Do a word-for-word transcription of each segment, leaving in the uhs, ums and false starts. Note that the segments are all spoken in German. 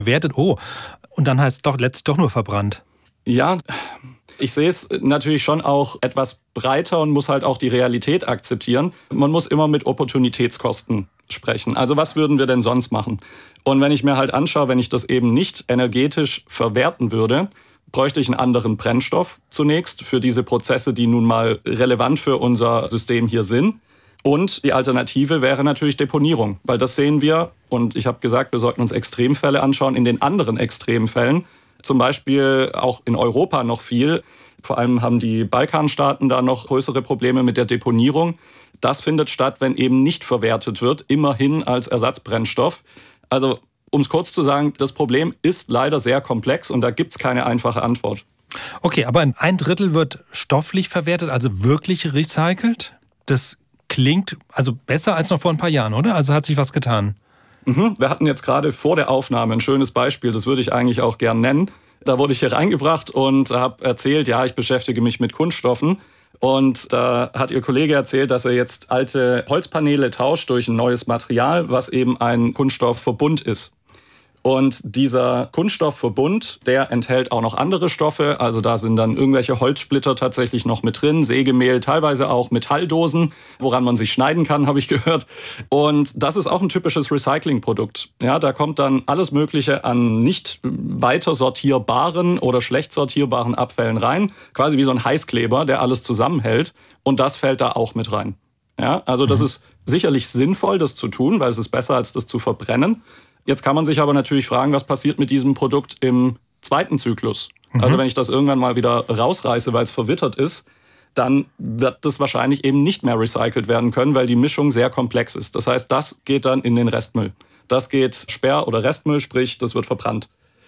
verwertet. Oh, und dann heißt es doch letztlich doch nur verbrannt. Ja, ich sehe es natürlich schon auch etwas breiter und muss halt auch die Realität akzeptieren. Man muss immer mit Opportunitätskosten sprechen. Also was würden wir denn sonst machen? Und wenn ich mir halt anschaue, wenn ich das eben nicht energetisch verwerten würde, bräuchte ich einen anderen Brennstoff zunächst für diese Prozesse, die nun mal relevant für unser System hier sind. Und die Alternative wäre natürlich Deponierung, weil das sehen wir, und ich habe gesagt, wir sollten uns Extremfälle anschauen, in den anderen Extremfällen, zum Beispiel auch in Europa noch viel. Vor allem haben die Balkanstaaten da noch größere Probleme mit der Deponierung. Das findet statt, wenn eben nicht verwertet wird, immerhin als Ersatzbrennstoff. Also um es kurz zu sagen, das Problem ist leider sehr komplex und da gibt es keine einfache Antwort. Okay, aber ein Drittel wird stofflich verwertet, also wirklich recycelt? Das klingt also besser als noch vor ein paar Jahren, oder? Also hat sich was getan? Mhm. Wir hatten jetzt gerade vor der Aufnahme ein schönes Beispiel, das würde ich eigentlich auch gern nennen. Da wurde ich hier reingebracht und habe erzählt, ja, ich beschäftige mich mit Kunststoffen. Und da hat Ihr Kollege erzählt, dass er jetzt alte Holzpaneele tauscht durch ein neues Material, was eben ein Kunststoffverbund ist. Und dieser Kunststoffverbund, der enthält auch noch andere Stoffe. Also da sind dann irgendwelche Holzsplitter tatsächlich noch mit drin, Sägemehl, teilweise auch Metalldosen, woran man sich schneiden kann, habe ich gehört. Und das ist auch ein typisches Recyclingprodukt. Ja, da kommt dann alles Mögliche an nicht weiter sortierbaren oder schlecht sortierbaren Abfällen rein. Quasi wie so ein Heißkleber, der alles zusammenhält. Und das fällt da auch mit rein. Ja, also das ist sicherlich sinnvoll, das zu tun, weil es ist besser, als das zu verbrennen. Jetzt kann man sich aber natürlich fragen, was passiert mit diesem Produkt im zweiten Zyklus? Mhm. Also wenn ich das irgendwann mal wieder rausreiße, weil es verwittert ist, dann wird das wahrscheinlich eben nicht mehr recycelt werden können, weil die Mischung sehr komplex ist. Das heißt, das geht dann in den Restmüll. Das geht Sperr- oder Restmüll, sprich, das wird verbrannt.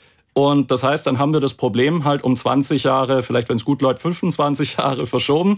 Und das heißt, dann haben wir das Problem halt um zwanzig Jahre, vielleicht wenn es gut läuft, fünfundzwanzig Jahre verschoben.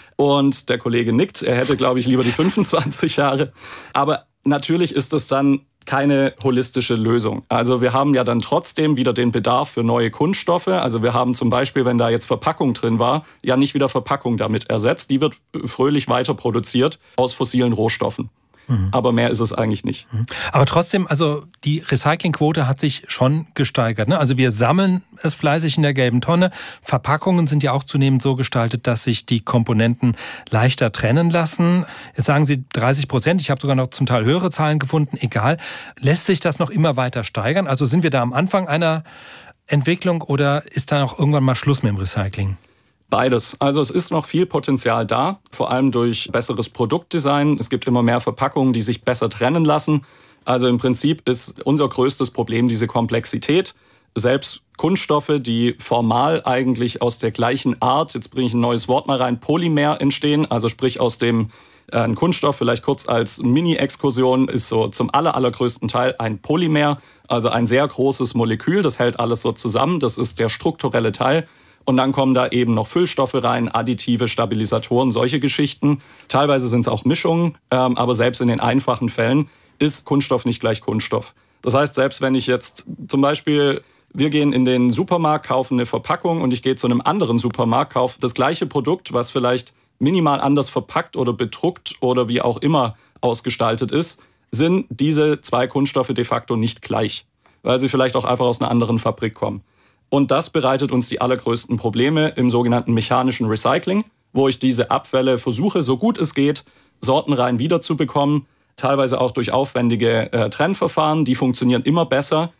Und der Kollege nickt, er hätte, glaube ich, lieber die fünfundzwanzig Jahre. Aber natürlich ist das dann keine holistische Lösung. Also wir haben ja dann trotzdem wieder den Bedarf für neue Kunststoffe. Also wir haben zum Beispiel, wenn da jetzt Verpackung drin war, ja nicht wieder Verpackung damit ersetzt. Die wird fröhlich weiter produziert aus fossilen Rohstoffen. Mhm. Aber mehr ist es eigentlich nicht. Aber trotzdem, also die Recyclingquote hat sich schon gesteigert, ne? Also wir sammeln es fleißig in der gelben Tonne. Verpackungen sind ja auch zunehmend so gestaltet, dass sich die Komponenten leichter trennen lassen. Jetzt sagen Sie dreißig Prozent. Ich habe sogar noch zum Teil höhere Zahlen gefunden. Egal. Lässt sich das noch immer weiter steigern? Also sind wir da am Anfang einer Entwicklung oder ist da noch irgendwann mal Schluss mit dem Recycling? Beides. Also es ist noch viel Potenzial da, vor allem durch besseres Produktdesign. Es gibt immer mehr Verpackungen, die sich besser trennen lassen. Also im Prinzip ist unser größtes Problem diese Komplexität. Selbst Kunststoffe, die formal eigentlich aus der gleichen Art, jetzt bringe ich ein neues Wort mal rein, Polymer entstehen, also sprich aus dem äh, ein Kunststoff, vielleicht kurz als Mini-Exkursion, ist so zum aller, allergrößten Teil ein Polymer, also ein sehr großes Molekül, das hält alles so zusammen, das ist der strukturelle Teil. Und dann kommen da eben noch Füllstoffe rein, Additive, Stabilisatoren, solche Geschichten. Teilweise sind es auch Mischungen, ähm, aber selbst in den einfachen Fällen ist Kunststoff nicht gleich Kunststoff. Das heißt, selbst wenn ich jetzt zum Beispiel, wir gehen in den Supermarkt, kaufen eine Verpackung und ich gehe zu einem anderen Supermarkt, kaufe das gleiche Produkt, was vielleicht minimal anders verpackt oder bedruckt oder wie auch immer ausgestaltet ist, sind diese zwei Kunststoffe de facto nicht gleich, weil sie vielleicht auch einfach aus einer anderen Fabrik kommen. Und das bereitet uns die allergrößten Probleme im sogenannten mechanischen Recycling, wo ich diese Abfälle versuche, so gut es geht, sortenrein wiederzubekommen, teilweise auch durch aufwendige äh, Trennverfahren, die funktionieren immer besser.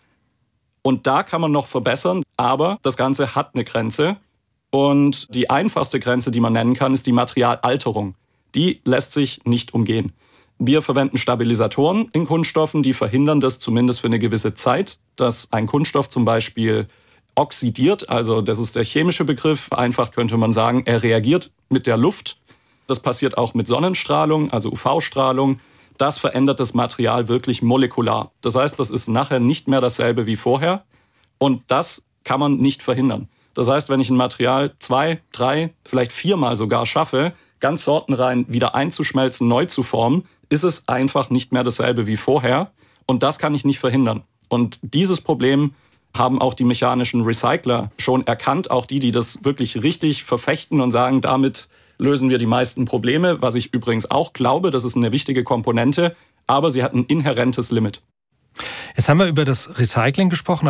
Und da kann man noch verbessern, aber das Ganze hat eine Grenze. Und die einfachste Grenze, die man nennen kann, ist die Materialalterung. Die lässt sich nicht umgehen. Wir verwenden Stabilisatoren in Kunststoffen, die verhindern das zumindest für eine gewisse Zeit, dass ein Kunststoff zum Beispiel oxidiert, also das ist der chemische Begriff. Vereinfacht könnte man sagen, er reagiert mit der Luft. Das passiert auch mit Sonnenstrahlung, also U V-Strahlung. Das verändert das Material wirklich molekular. Das heißt, das ist nachher nicht mehr dasselbe wie vorher. Und das kann man nicht verhindern. Das heißt, wenn ich ein Material zwei, drei, vielleicht viermal sogar schaffe, ganz sortenrein wieder einzuschmelzen, neu zu formen, ist es einfach nicht mehr dasselbe wie vorher. Und das kann ich nicht verhindern. Und dieses Problem haben auch die mechanischen Recycler schon erkannt, auch die, die das wirklich richtig verfechten und sagen, damit lösen wir die meisten Probleme, was ich übrigens auch glaube, das ist eine wichtige Komponente, aber sie hat ein inhärentes Limit. Jetzt haben wir über das Recycling gesprochen.